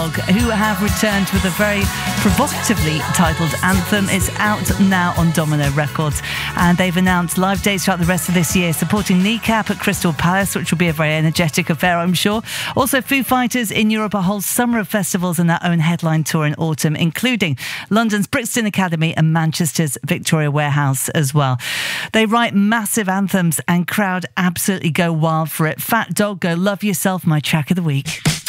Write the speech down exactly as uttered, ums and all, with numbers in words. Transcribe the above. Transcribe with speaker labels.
Speaker 1: who have returned with a very provocatively titled anthem. It's out now on Domino Records, and they've announced live dates throughout the rest of this year, supporting Kneecap at Crystal Palace, which will be a very energetic affair, I'm sure. Also, Foo Fighters in Europe, a whole summer of festivals and their own headline tour in autumn, including London's Brixton Academy and Manchester's Victoria Warehouse as well. They write massive anthems and crowd absolutely go wild for it. Fat Dog, Go Love Yourself, my track of the week.